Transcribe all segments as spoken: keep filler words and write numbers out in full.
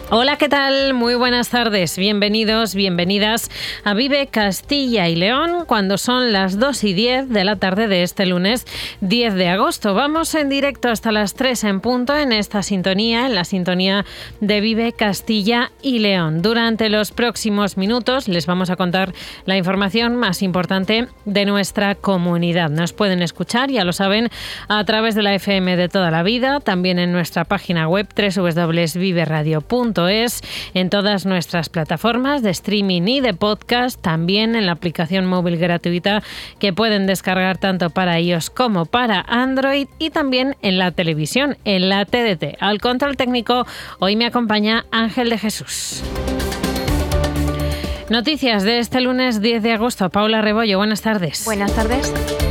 Hola, ¿qué tal? Muy buenas tardes. Bienvenidos, bienvenidas a Vive Castilla y León cuando son las dos y diez de la tarde de este lunes diez de agosto. Vamos en directo hasta las tres en punto en esta sintonía, en la sintonía de Vive Castilla y León. Durante los próximos minutos les vamos a contar la información más importante de nuestra comunidad. Nos pueden escuchar, ya lo saben, a través de la F M de toda la vida, también en nuestra página web doble u doble u doble u punto vive radio punto es, en todas nuestras plataformas de streaming y de podcast, también en la aplicación móvil gratuita que pueden descargar tanto para iOS como para Android, y también en la televisión, en la T D T. Al control técnico hoy me acompaña Ángel de Jesús. Noticias de este lunes diez de agosto. Paula Rebollo, buenas tardes. Buenas tardes.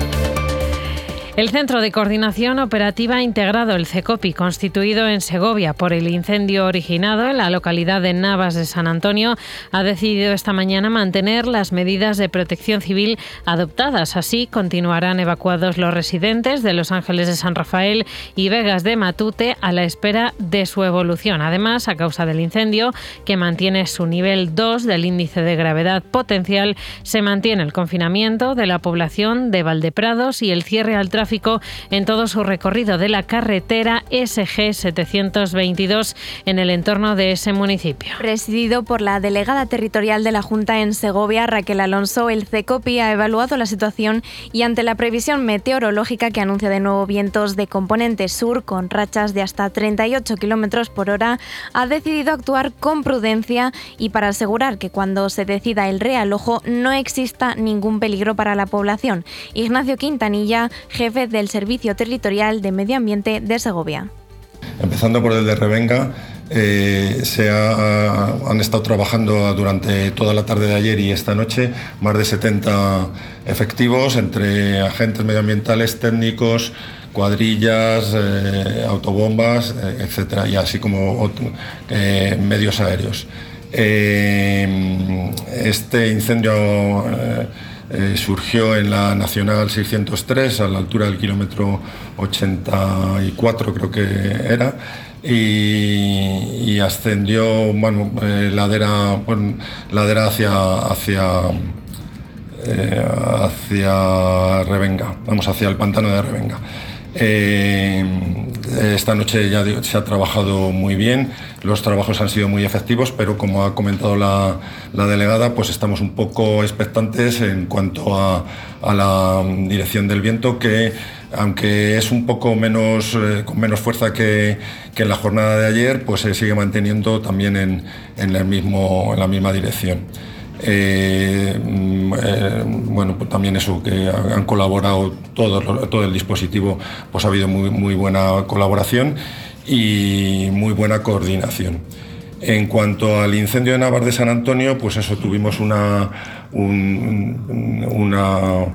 El Centro de Coordinación Operativa Integrado, el CECOPI, constituido en Segovia por el incendio originado en la localidad de Navas de San Antonio, ha decidido esta mañana mantener las medidas de protección civil adoptadas. Así, continuarán evacuados los residentes de Los Ángeles de San Rafael y Vegas de Matute a la espera de su evolución. Además, a causa del incendio, que mantiene su nivel dos del índice de gravedad potencial, se mantiene el confinamiento de la población de Valdeprados y el cierre al tráfico en todo su recorrido de la carretera S G setecientos veintidós en el entorno de ese municipio. Presidido por la delegada territorial de la Junta en Segovia, Raquel Alonso, el CECOPI ha evaluado la situación y, ante la previsión meteorológica que anuncia de nuevo vientos de componente sur con rachas de hasta treinta y ocho kilómetros por hora, ha decidido actuar con prudencia y para asegurar que cuando se decida el realojo no exista ningún peligro para la población. Ignacio Quintanilla, jefe del Servicio Territorial de Medio Ambiente de Segovia. Empezando por el de Revenga, eh, se ha, han estado trabajando durante toda la tarde de ayer y esta noche más de setenta efectivos entre agentes medioambientales, técnicos, cuadrillas, eh, autobombas, eh, etcétera, y así como eh, medios aéreos. Eh, este incendio eh, Eh, surgió en la Nacional seiscientos tres, a la altura del kilómetro ochenta y cuatro, creo que era, y, y ascendió, bueno, eh, ladera, bueno, ladera hacia, hacia, eh, hacia Revenga, vamos, hacia el pantano de Revenga. Eh, esta noche ya se ha trabajado muy bien, los trabajos han sido muy efectivos, pero como ha comentado la, la delegada, pues estamos un poco expectantes en cuanto a, a la dirección del viento, que aunque es un poco menos, eh, con menos fuerza que, que en la jornada de ayer, pues se sigue manteniendo también en, en, el mismo, en la misma dirección. Eh, eh, bueno, pues también eso, que han colaborado todo, todo el dispositivo, pues ha habido muy, muy buena colaboración y muy buena coordinación. En cuanto al incendio de Navas de San Antonio, pues eso, tuvimos una, un, una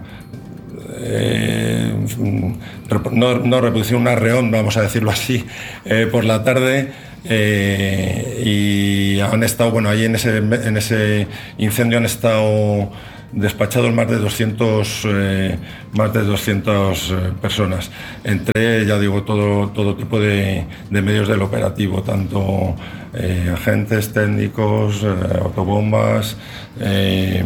eh, no, no reproducción, una reón, vamos a decirlo así, eh, por la tarde. Eh, y han estado, bueno, ahí en ese, en ese incendio han estado despachados más de doscientos, eh, más de doscientas eh, personas, entre, ya digo, todo, todo tipo de, de medios del operativo, tanto eh, agentes técnicos, eh, autobombas, eh,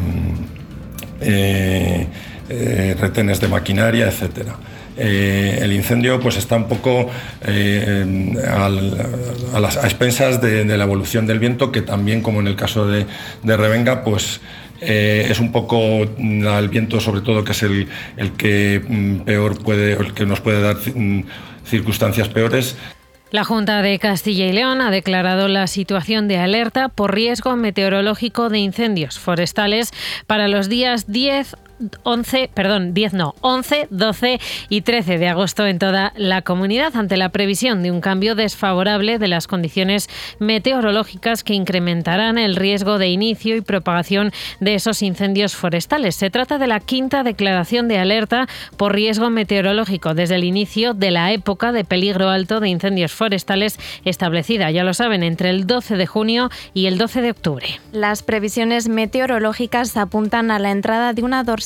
eh, eh, retenes de maquinaria, etcétera. Eh, el incendio pues está un poco eh, al, a las a expensas de, de la evolución del viento, que también, como en el caso de, de Revenga, pues eh, es un poco el viento, sobre todo, que es el, el que mm, peor puede, el que nos puede dar mm, circunstancias peores. La Junta de Castilla y León ha declarado la situación de alerta por riesgo meteorológico de incendios forestales para los días diez, once, perdón, diez no, once, doce y trece de agosto en toda la comunidad, ante la previsión de un cambio desfavorable de las condiciones meteorológicas que incrementarán el riesgo de inicio y propagación de esos incendios forestales. Se trata de la quinta declaración de alerta por riesgo meteorológico desde el inicio de la época de peligro alto de incendios forestales establecida, ya lo saben, entre el doce de junio y el doce de octubre. Las previsiones meteorológicas apuntan a la entrada de una dorsal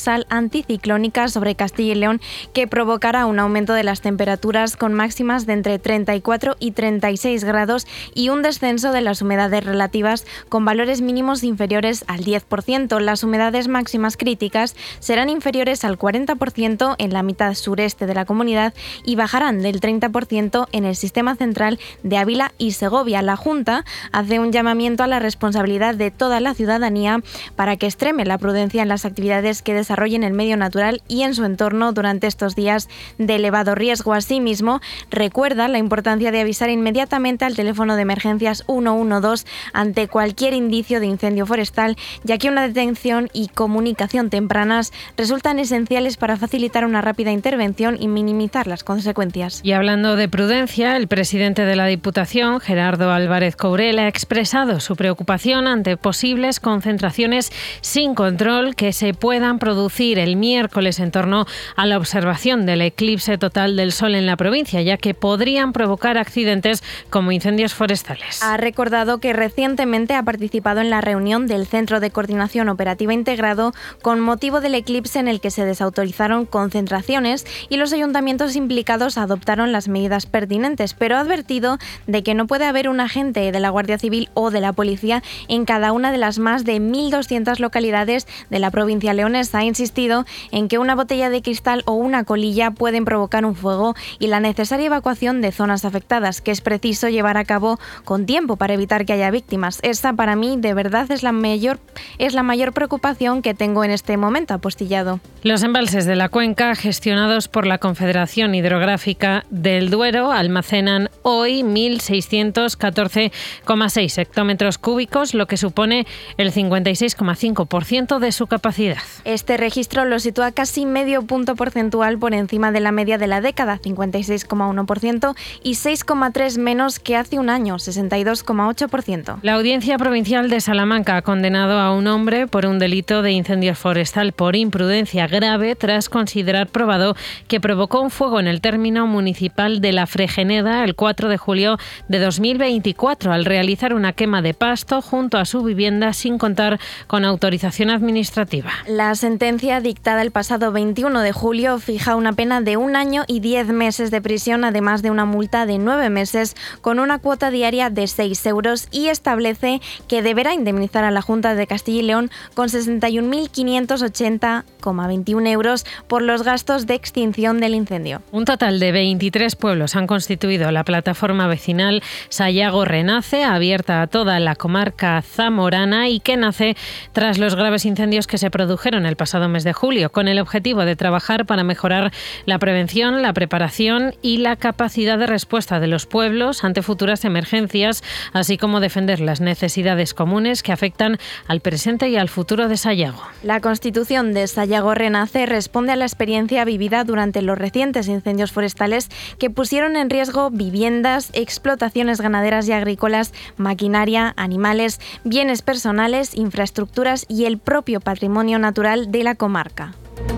dorsal anticiclónica sobre Castilla y León que provocará un aumento de las temperaturas con máximas de entre treinta y cuatro y treinta y seis grados y un descenso de las humedades relativas con valores mínimos inferiores al diez por ciento. Las humedades máximas críticas serán inferiores al cuarenta por ciento en la mitad sureste de la comunidad y bajarán del treinta por ciento en el sistema central de Ávila y Segovia. La Junta hace un llamamiento a la responsabilidad de toda la ciudadanía para que extreme la prudencia en las actividades que desarrollen el medio natural y en su entorno durante estos días de elevado riesgo. Asimismo, recuerda la importancia de avisar inmediatamente al teléfono de emergencias ciento doce ante cualquier indicio de incendio forestal, ya que una detención y comunicación tempranas resultan esenciales para facilitar una rápida intervención y minimizar las consecuencias. Y hablando de prudencia, el presidente de la Diputación, Gerardo Álvarez Courel, ha expresado su preocupación ante posibles concentraciones sin control que se puedan producir el miércoles en torno a la observación del eclipse total del Sol en la provincia, ya que podrían provocar accidentes como incendios forestales. Ha recordado que recientemente ha participado en la reunión del Centro de Coordinación Operativa Integrado con motivo del eclipse en el que se desautorizaron concentraciones y los ayuntamientos implicados adoptaron las medidas pertinentes, pero ha advertido de que no puede haber un agente de la Guardia Civil o de la Policía en cada una de las más de mil doscientas localidades de la provincia leonesa. Ha insistido en que una botella de cristal o una colilla pueden provocar un fuego y la necesaria evacuación de zonas afectadas, que es preciso llevar a cabo con tiempo para evitar que haya víctimas. Esa, para mí, de verdad es la mayor, es la mayor preocupación que tengo en este momento, ha postillado. Los embalses de la cuenca, gestionados por la Confederación Hidrográfica del Duero, almacenan hoy mil seiscientos catorce coma seis hectómetros cúbicos, lo que supone el cincuenta y seis coma cinco por ciento de su capacidad. Este registro lo sitúa casi medio punto porcentual por encima de la media de la década, cincuenta y seis coma uno por ciento, y seis coma tres menos que hace un año, sesenta y dos coma ocho por ciento. La Audiencia Provincial de Salamanca ha condenado a un hombre por un delito de incendio forestal por imprudencia grave tras considerar probado que provocó un fuego en el término municipal de La Fregeneda el cuatro de julio de dos mil veinticuatro al realizar una quema de pasto junto a su vivienda sin contar con autorización administrativa. La sentencia dictada el pasado veintiuno de julio fija una pena de un año y diez meses de prisión, además de una multa de nueve meses con una cuota diaria de seis euros y establece que deberá indemnizar a la Junta de Castilla y León con sesenta y un mil quinientos ochenta coma veintiuno euros por los gastos de extinción del incendio. Un total de veintitrés pueblos han constituido la plataforma vecinal Sayago Renace, abierta a toda la comarca zamorana y que nace tras los graves incendios que se produjeron el pasado mes de julio, con el objetivo de trabajar para mejorar la prevención, la preparación y la capacidad de respuesta de los pueblos ante futuras emergencias, así como defender las necesidades comunes que afectan al presente y al futuro de Sayago. La constitución de Sayago Renace responde a la experiencia vivida durante los recientes incendios forestales que pusieron en riesgo viviendas, explotaciones ganaderas y agrícolas, maquinaria, animales, bienes personales, infraestructuras y el propio patrimonio natural de la comarca.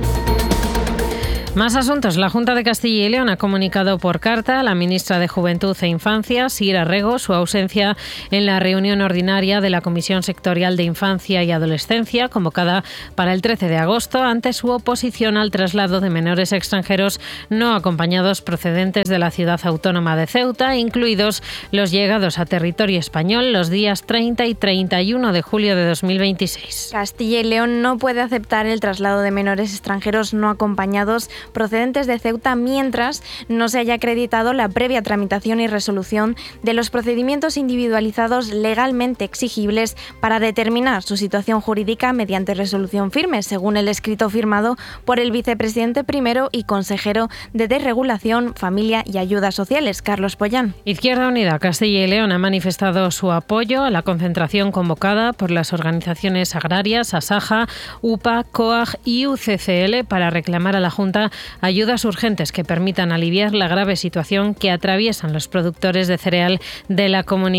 Más asuntos. La Junta de Castilla y León ha comunicado por carta a la ministra de Juventud e Infancia, Sira Rego, su ausencia en la reunión ordinaria de la Comisión Sectorial de Infancia y Adolescencia, convocada para el trece de agosto, ante su oposición al traslado de menores extranjeros no acompañados procedentes de la ciudad autónoma de Ceuta, incluidos los llegados a territorio español los días treinta y treinta y uno de julio de dos mil veintiséis. Castilla y León no puede aceptar el traslado de menores extranjeros no acompañados procedentes de Ceuta mientras no se haya acreditado la previa tramitación y resolución de los procedimientos individualizados legalmente exigibles para determinar su situación jurídica mediante resolución firme, según el escrito firmado por el vicepresidente primero y consejero de Desregulación, Familia y Ayudas Sociales, Carlos Pollán. Izquierda Unida Castilla y León ha manifestado su apoyo a la concentración convocada por las organizaciones agrarias Asaja, U P A, COAG y U C C L para reclamar a la Junta ayudas urgentes que permitan aliviar la grave situación que atraviesan los productores de cereal de la comunidad.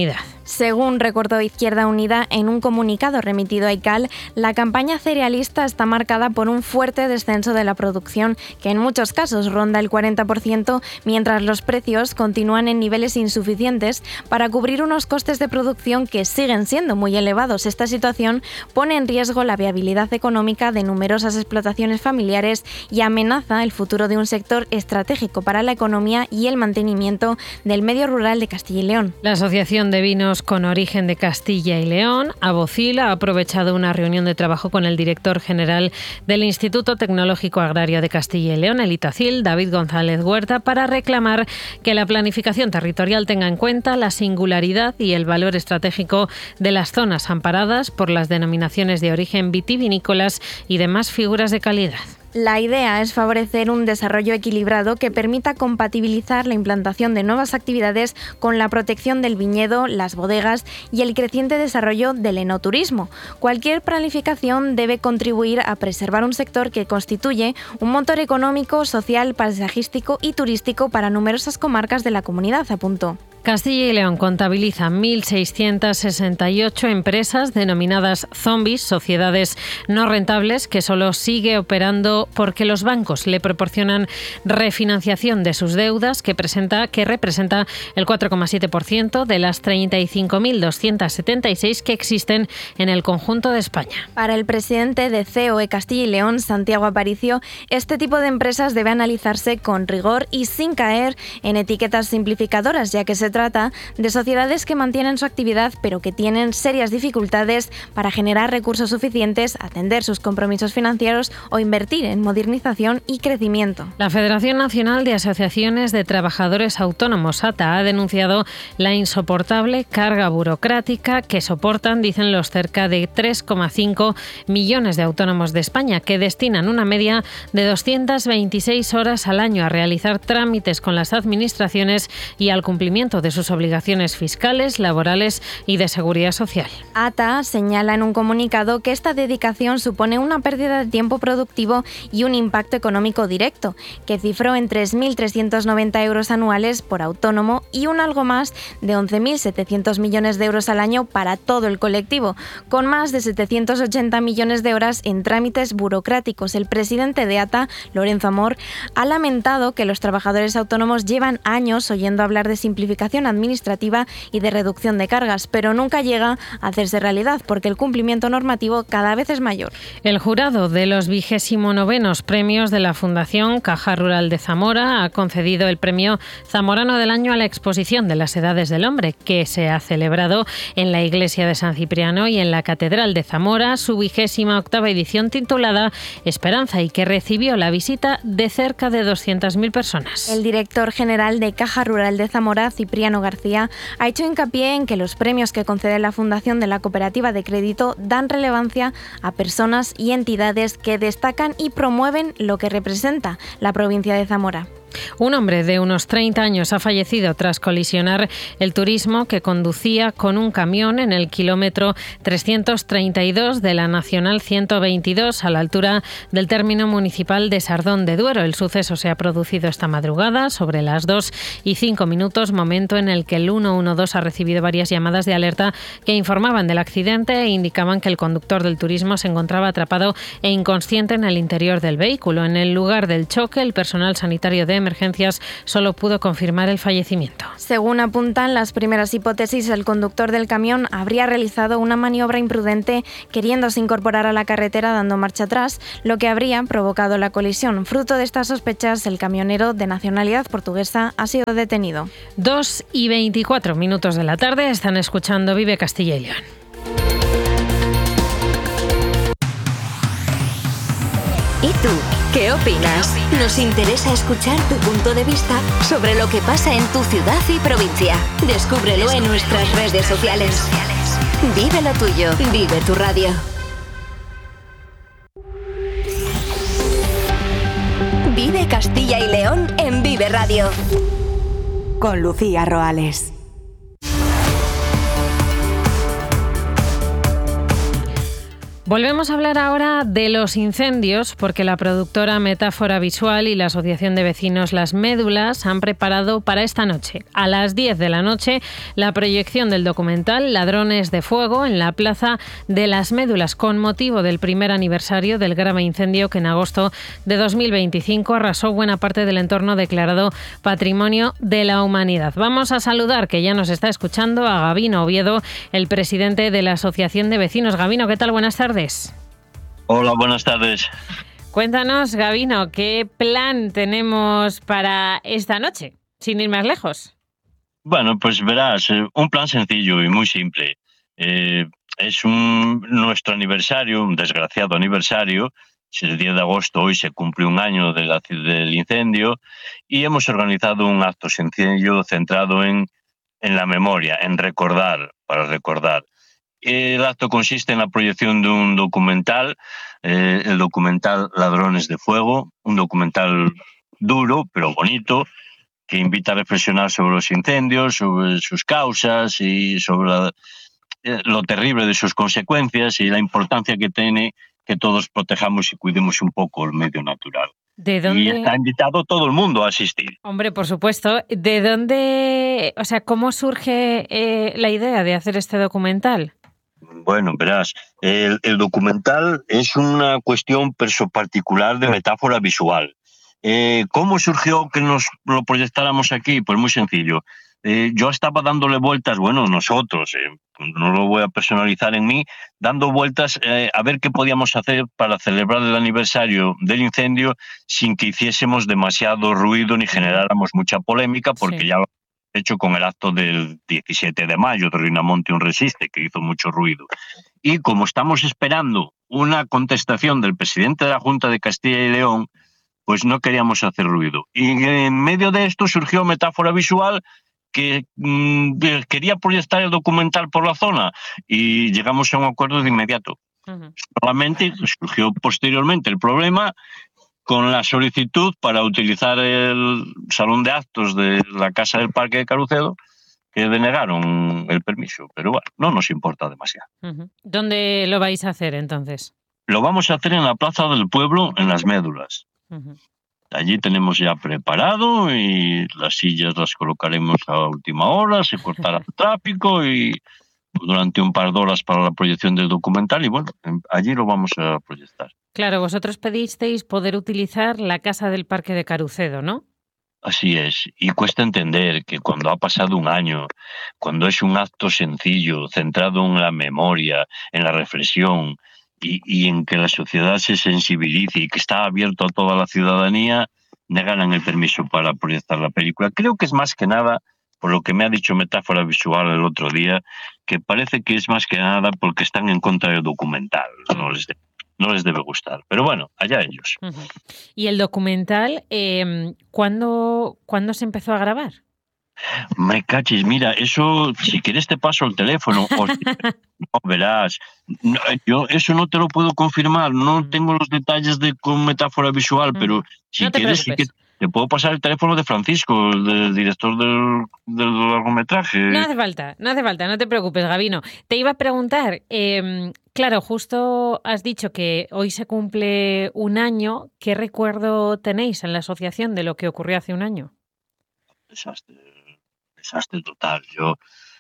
Según recordó Izquierda Unida en un comunicado remitido a I C A L, la campaña cerealista está marcada por un fuerte descenso de la producción, que en muchos casos ronda el cuarenta por ciento, mientras los precios continúan en niveles insuficientes para cubrir unos costes de producción que siguen siendo muy elevados. Esta situación pone en riesgo la viabilidad económica de numerosas explotaciones familiares y amenaza el futuro de un sector estratégico para la economía y el mantenimiento del medio rural de Castilla y León. La Asociación de Vinos con Origen de Castilla y León, AVOCIL, ha aprovechado una reunión de trabajo con el director general del Instituto Tecnológico Agrario de Castilla y León, el ITACIL, David González Huerta, para reclamar que la planificación territorial tenga en cuenta la singularidad y el valor estratégico de las zonas amparadas por las denominaciones de origen vitivinícolas y demás figuras de calidad. La idea es favorecer un desarrollo equilibrado que permita compatibilizar la implantación de nuevas actividades con la protección del viñedo, las bodegas y el creciente desarrollo del enoturismo. Cualquier planificación debe contribuir a preservar un sector que constituye un motor económico, social, paisajístico y turístico para numerosas comarcas de la comunidad, apuntó. Castilla y León contabiliza mil seiscientas sesenta y ocho empresas denominadas zombies, sociedades no rentables, que solo sigue operando porque los bancos le proporcionan refinanciación de sus deudas, que, presenta, que representa el cuatro coma siete por ciento de las treinta y cinco mil doscientas setenta y seis que existen en el conjunto de España. Para el presidente de C E O E Castilla y León, Santiago Aparicio, este tipo de empresas debe analizarse con rigor y sin caer en etiquetas simplificadoras, ya que se trata de sociedades que mantienen su actividad pero que tienen serias dificultades para generar recursos suficientes, atender sus compromisos financieros o invertir en modernización y crecimiento. La Federación Nacional de Asociaciones de Trabajadores Autónomos, A T A, ha denunciado la insoportable carga burocrática que soportan, dicen, los cerca de tres coma cinco millones de autónomos de España, que destinan una media de doscientas veintiséis horas al año a realizar trámites con las administraciones y al cumplimiento de sus obligaciones fiscales, laborales y de seguridad social. A T A señala en un comunicado que esta dedicación supone una pérdida de tiempo productivo y un impacto económico directo, que cifró en tres mil trescientos noventa euros anuales por autónomo y un algo más de once mil setecientos millones de euros al año para todo el colectivo, con más de setecientos ochenta millones de horas en trámites burocráticos. El presidente de A T A, Lorenzo Amor, ha lamentado que los trabajadores autónomos llevan años oyendo hablar de simplificación administrativa y de reducción de cargas, pero nunca llega a hacerse realidad porque el cumplimiento normativo cada vez es mayor. El jurado de los vigésimo novenos premios de la Fundación Caja Rural de Zamora ha concedido el premio Zamorano del Año a la exposición de las Edades del Hombre, que se ha celebrado en la Iglesia de San Cipriano y en la Catedral de Zamora, su vigésima octava edición titulada Esperanza, y que recibió la visita de cerca de doscientas mil personas. El director general de Caja Rural de Zamora, Cipriano García, ha hecho hincapié en que los premios que concede la Fundación de la Cooperativa de Crédito dan relevancia a personas y entidades que destacan y promueven lo que representa la provincia de Zamora. Un hombre de unos treinta años ha fallecido tras colisionar el turismo que conducía con un camión en el kilómetro trescientos treinta y dos de la Nacional ciento veintidós a la altura del término municipal de Sardón de Duero. El suceso se ha producido esta madrugada sobre las dos y cinco minutos, momento en el que el ciento doce ha recibido varias llamadas de alerta que informaban del accidente e indicaban que el conductor del turismo se encontraba atrapado e inconsciente en el interior del vehículo. En el lugar del choque, el personal sanitario de emergencias solo pudo confirmar el fallecimiento. Según apuntan las primeras hipótesis, el conductor del camión habría realizado una maniobra imprudente queriéndose incorporar a la carretera dando marcha atrás, lo que habría provocado la colisión. Fruto de estas sospechas, el camionero de nacionalidad portuguesa ha sido detenido. Dos y veinticuatro minutos de la tarde, están escuchando Vive Castilla y León. ¿Y tú? ¿Qué opinas? Nos interesa escuchar tu punto de vista sobre lo que pasa en tu ciudad y provincia. Descúbrelo en nuestras redes sociales. Vive lo tuyo, vive tu radio. Vive Castilla y León en Vive Radio. Con Lucía Roales. Volvemos a hablar ahora de los incendios porque la productora Metáfora Visual y la Asociación de Vecinos Las Médulas han preparado para esta noche, a las diez de la noche, la proyección del documental Ladrones de Fuego en la Plaza de Las Médulas con motivo del primer aniversario del grave incendio que en agosto de dos mil veinticinco arrasó buena parte del entorno declarado Patrimonio de la Humanidad. Vamos a saludar, que ya nos está escuchando, a Gabino Oviedo, el presidente de la Asociación de Vecinos. Gabino, ¿qué tal? Buenas tardes. Hola, buenas tardes. Cuéntanos, Gabino, ¿qué plan tenemos para esta noche, sin ir más lejos? Bueno, pues verás, un plan sencillo y muy simple. Eh, es un, nuestro aniversario, un desgraciado aniversario. Es el diez de agosto, hoy se cumple un año de la, del incendio y hemos organizado un acto sencillo centrado en, en la memoria, en recordar, para recordar. El acto consiste en la proyección de un documental, eh, el documental Ladrones de Fuego, un documental duro pero bonito, que invita a reflexionar sobre los incendios, sobre sus causas y sobre la, eh, lo terrible de sus consecuencias y la importancia que tiene que todos protejamos y cuidemos un poco el medio natural. ¿De dónde? Y está invitado todo el mundo a asistir. Hombre, por supuesto. ¿De dónde, o sea, cómo surge eh, la idea de hacer este documental? Bueno, verás, el, el documental es una cuestión perso particular de Metáfora Visual. Eh, ¿Cómo surgió que nos lo proyectáramos aquí? Pues muy sencillo. Eh, yo estaba dándole vueltas, bueno, nosotros, eh, no lo voy a personalizar en mí, dando vueltas eh, a ver qué podíamos hacer para celebrar el aniversario del incendio sin que hiciésemos demasiado ruido ni generáramos mucha polémica, porque sí. Ya hecho con el acto del diecisiete de mayo de Rinamonte un resiste, que hizo mucho ruido. Y como estamos esperando una contestación del presidente de la Junta de Castilla y León, pues no queríamos hacer ruido. Y en medio de esto surgió Metáfora Visual, que mmm, quería proyectar el documental por la zona, y llegamos a un acuerdo de inmediato. Uh-huh. Solamente surgió posteriormente el problema con la solicitud para utilizar el salón de actos de la Casa del Parque de Carucedo, que denegaron el permiso. Pero bueno, no nos importa demasiado. Uh-huh. ¿Dónde lo vais a hacer entonces? Lo vamos a hacer en la Plaza del Pueblo, en Las Médulas. Uh-huh. Allí tenemos ya preparado y las sillas las colocaremos a última hora, se cortará el tráfico y durante un par de horas para la proyección del documental y bueno, allí lo vamos a proyectar. Claro, vosotros pedisteis poder utilizar la Casa del Parque de Carucedo, ¿no? Así es, y cuesta entender que cuando ha pasado un año, cuando es un acto sencillo, centrado en la memoria, en la reflexión y, y en que la sociedad se sensibilice y que está abierto a toda la ciudadanía, negaran el permiso para proyectar la película. Creo que es más que nada, por lo que me ha dicho Metáfora Visual el otro día, que parece que es más que nada porque están en contra del documental, no les debe. No les debe gustar. Pero bueno, allá ellos. Uh-huh. ¿Y el documental, eh, ¿cuándo, ¿cuándo se empezó a grabar? Me cachis, mira, eso, si quieres te paso el teléfono. O si, no, verás, no, yo eso no te lo puedo confirmar, no tengo los detalles de con Metáfora Visual, uh-huh. Pero si no quieres sí que te puedo pasar el teléfono de Francisco, el del director del, del largometraje. No hace falta, no hace falta, no te preocupes, Gabino. Te iba a preguntar, eh, claro, justo has dicho que hoy se cumple un año. ¿Qué recuerdo tenéis en la asociación de lo que ocurrió hace un año? Desastre, desastre total. Yo,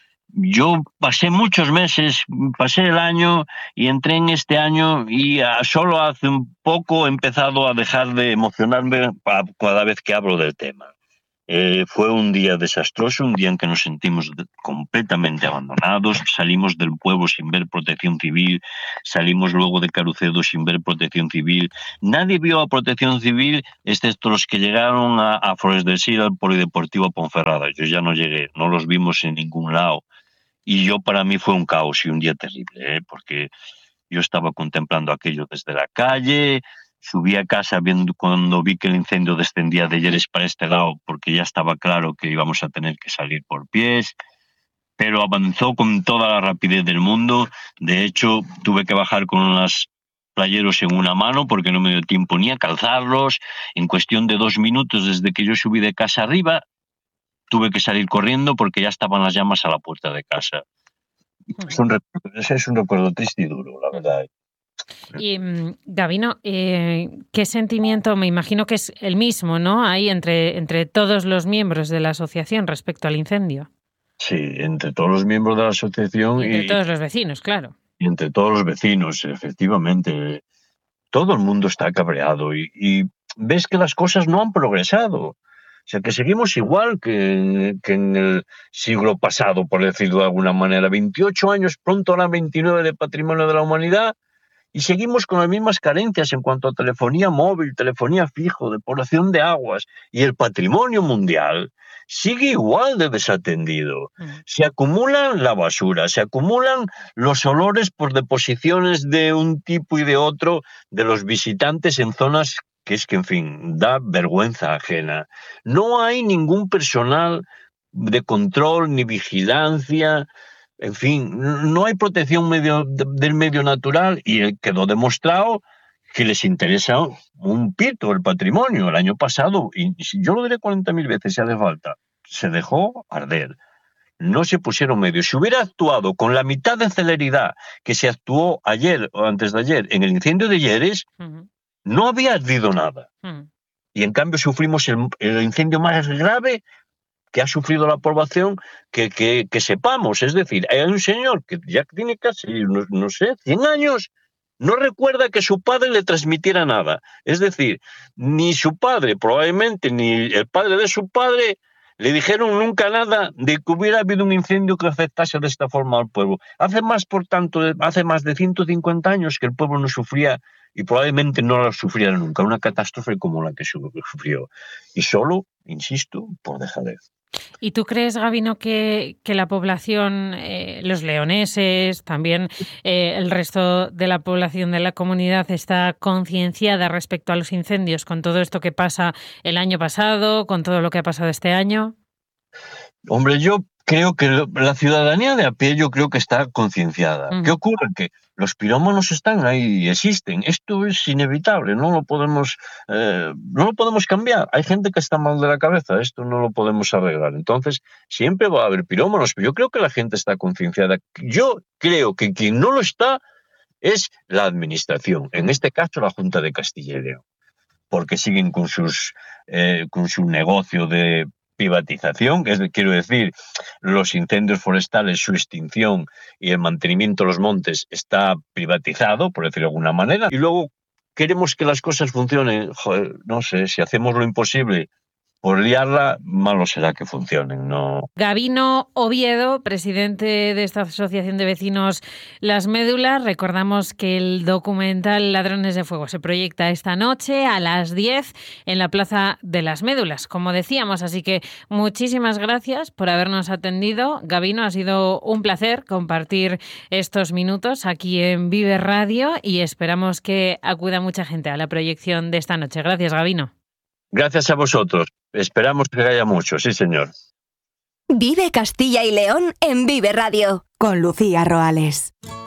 yo pasé muchos meses, pasé el año y entré en este año y solo hace un poco he empezado a dejar de emocionarme cada vez que hablo del tema. Eh, fue un día desastroso, un día en que nos sentimos completamente abandonados, salimos del pueblo sin ver protección civil, salimos luego de Carucedo sin ver protección civil. Nadie vio a protección civil, excepto los que llegaron a, a Flores del Sil, al Polideportivo Ponferrada. Yo ya no llegué, no los vimos en ningún lado. Y yo, para mí fue un caos y un día terrible, ¿eh? Porque yo estaba contemplando aquello desde la calle. Subí a casa viendo cuando vi que el incendio descendía de Lleres para este lado, porque ya estaba claro que íbamos a tener que salir por pies, pero avanzó con toda la rapidez del mundo. De hecho, tuve que bajar con unos playeros en una mano porque no me dio tiempo ni a calzarlos. En cuestión de dos minutos desde que yo subí de casa arriba, tuve que salir corriendo porque ya estaban las llamas a la puerta de casa. Es un recuerdo, es un recuerdo triste y duro, la verdad. Y Gabino, eh, ¿qué sentimiento? Me imagino que es el mismo, ¿no? Hay entre, entre todos los miembros de la asociación respecto al incendio. Sí, entre todos los miembros de la asociación y entre y, todos los vecinos, claro. Y entre todos los vecinos, efectivamente. Todo el mundo está cabreado y, y ves que las cosas no han progresado. O sea, que seguimos igual que, que en el siglo pasado, por decirlo de alguna manera. veintiocho años, pronto harán veintinueve de Patrimonio de la Humanidad, y seguimos con las mismas carencias en cuanto a telefonía móvil, telefonía fijo, depuración de aguas, y el patrimonio mundial sigue igual de desatendido. Mm. Se acumulan la basura, se acumulan los olores por deposiciones de un tipo y de otro de los visitantes en zonas que es que, en fin, da vergüenza ajena. No hay ningún personal de control ni vigilancia. En fin, no hay protección medio, del medio natural y quedó demostrado que les interesa un pito el patrimonio. El año pasado, y yo lo diré cuarenta mil veces si hace falta, se dejó arder. No se pusieron medios. Si hubiera actuado con la mitad de celeridad que se actuó ayer o antes de ayer en el incendio de Lleres, uh-huh. no había ardido nada. Uh-huh. Y en cambio sufrimos el, el incendio más grave que ha sufrido la población que, que, que sepamos. Es decir, hay un señor que ya tiene casi, no, no sé, cien años, no recuerda que su padre le transmitiera nada. Es decir, ni su padre, probablemente, ni el padre de su padre, le dijeron nunca nada de que hubiera habido un incendio que afectase de esta forma al pueblo. Hace más, por tanto, hace más de ciento cincuenta años que el pueblo no sufría y probablemente no la sufriera nunca, una catástrofe como la que sufrió. Y solo, insisto, por dejadez. ¿Y tú crees, Gabino, que, que la población, eh, los leoneses, también eh, el resto de la población de la comunidad está concienciada respecto a los incendios con todo esto que pasa el año pasado, con todo lo que ha pasado este año? Hombre, yo creo que la ciudadanía de a pie yo creo que está concienciada. Uh-huh. ¿Qué ocurre? Que los pirómanos están ahí y existen. Esto es inevitable, no lo podemos, eh, no lo podemos cambiar. Hay gente que está mal de la cabeza, esto no lo podemos arreglar. Entonces, siempre va a haber pirómanos, pero yo creo que la gente está concienciada. Yo creo que quien no lo está es la administración, en este caso la Junta de Castilla y León, porque siguen con, sus, eh, con su negocio de privatización, es de, quiero decir, los incendios forestales, su extinción y el mantenimiento de los montes está privatizado, por decirlo de alguna manera, y luego queremos que las cosas funcionen. Joder, no sé, si hacemos lo imposible por liarla, malo será que funcionen, ¿no? Gabino Oviedo, presidente de esta asociación de vecinos Las Médulas. Recordamos que el documental Ladrones de Fuego se proyecta esta noche a las diez en la Plaza de Las Médulas, como decíamos. Así que muchísimas gracias por habernos atendido. Gabino, ha sido un placer compartir estos minutos aquí en Vive Radio y esperamos que acuda mucha gente a la proyección de esta noche. Gracias, Gabino. Gracias a vosotros. Esperamos que haya mucho, sí, señor. Vive Castilla y León en Vive Radio. Con Lucía Roales.